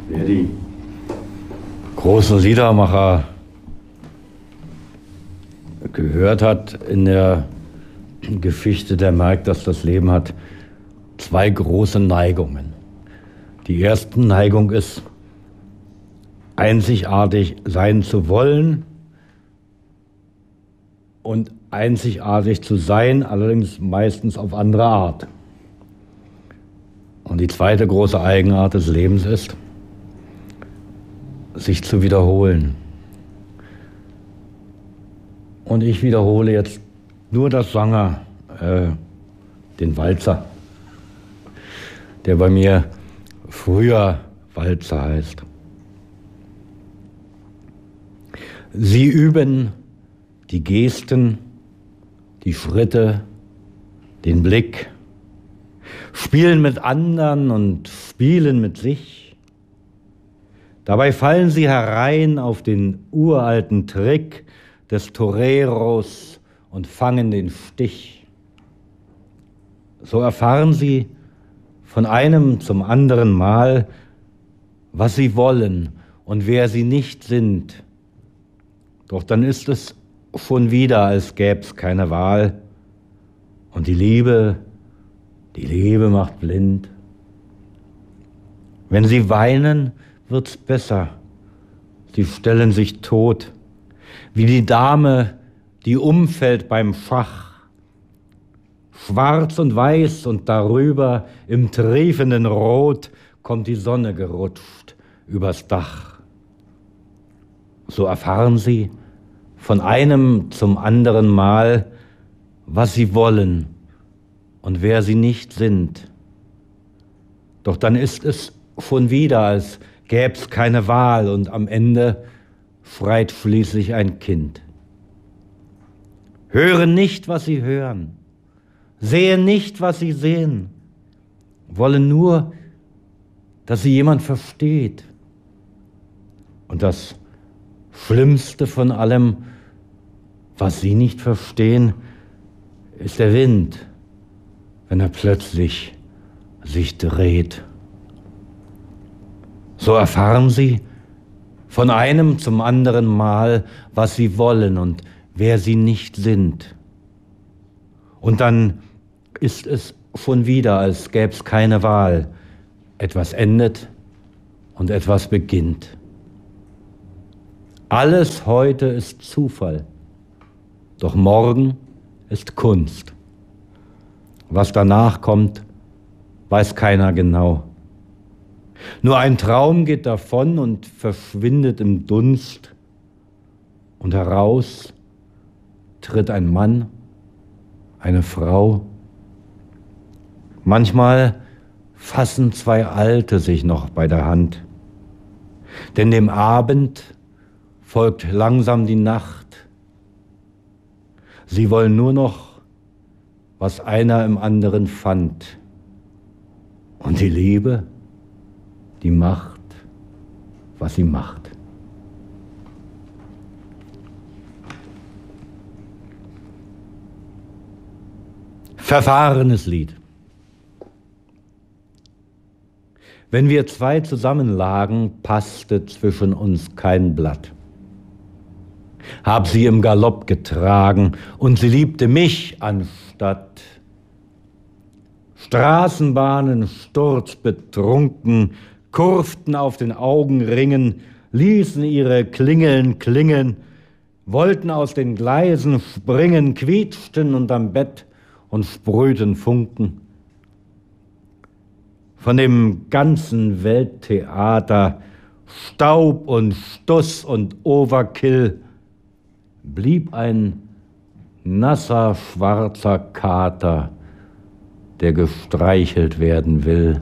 Wer die großen Liedermacher gehört hat in der Geschichte, der merkt, dass das Leben hat zwei große Neigungen. Die erste Neigung ist, einzigartig sein zu wollen und einzigartig zu sein, allerdings meistens auf andere Art. Und die zweite große Eigenart des Lebens ist, sich zu wiederholen. Und ich wiederhole jetzt nur das Sanger, den Walzer, der bei mir früher Walzer heißt. Sie üben die Gesten, die Schritte, den Blick, spielen mit anderen und spielen mit sich. Dabei fallen sie herein auf den uralten Trick des Toreros und fangen den Stich. So erfahren sie von einem zum anderen Mal, was sie wollen und wer sie nicht sind. Doch dann ist es schon wieder, als gäb's keine Wahl. Und die Liebe macht blind. Wenn sie weinen, wird's besser. Sie stellen sich tot, wie die Dame, die umfällt beim Schach. Schwarz und weiß und darüber im triefenden Rot kommt die Sonne gerutscht übers Dach. So erfahren sie von einem zum anderen Mal, was sie wollen und wer sie nicht sind. Doch dann ist es schon wieder, als gäb's keine Wahl und am Ende schreit schließlich ein Kind. Hören nicht, was sie hören, sehen nicht, was sie sehen, wollen nur, dass sie jemand versteht. Und das Schlimmste von allem, was sie nicht verstehen, ist der Wind, wenn er plötzlich sich dreht. So erfahren sie von einem zum anderen Mal, was sie wollen und wer sie nicht sind. Und dann ist es schon wieder, als gäb's keine Wahl. Etwas endet und etwas beginnt. Alles heute ist Zufall, doch morgen ist Kunst. Was danach kommt, weiß keiner genau. Nur ein Traum geht davon und verschwindet im Dunst. Und heraus tritt ein Mann, eine Frau. Manchmal fassen zwei Alte sich noch bei der Hand. Denn dem Abend folgt langsam die Nacht. Sie wollen nur noch, was einer im anderen fand. Und die Liebe, die macht, was sie macht. Verfahrenes Lied. Wenn wir zwei zusammenlagen, passte zwischen uns kein Blatt. Hab sie im Galopp getragen und sie liebte mich anstatt. Straßenbahnen sturzbetrunken, kurften auf den Augenringen, ließen ihre Klingeln klingen, wollten aus den Gleisen springen, quietschten unterm Bett und sprühten Funken. Von dem ganzen Welttheater, Staub und Stuss und Overkill, blieb ein nasser, schwarzer Kater, der gestreichelt werden will.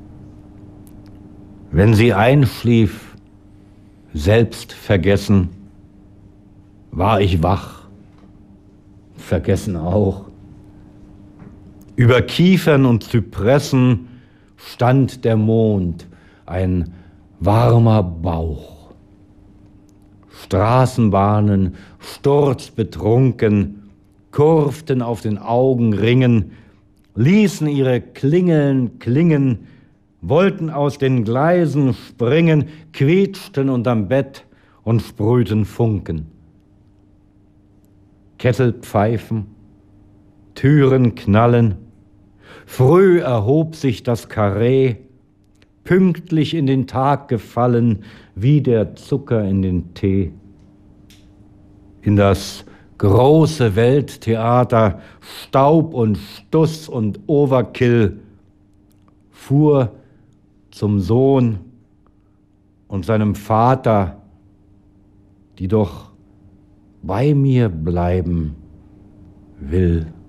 Wenn sie einschlief, selbst vergessen, war ich wach, vergessen auch. Über Kiefern und Zypressen stand der Mond, ein warmer Bauch. Straßenbahnen, sturzbetrunken, kurften auf den Augenringen, ließen ihre Klingeln klingen, wollten aus den Gleisen springen, quietschten unterm Bett und sprühten Funken. Kessel pfeifen, Türen knallen, früh erhob sich das Karree, pünktlich in den Tag gefallen, wie der Zucker in den Tee. In das große Welttheater, Staub und Stuss und Overkill, fuhr zum Sohn und seinem Vater, die doch bei mir bleiben will.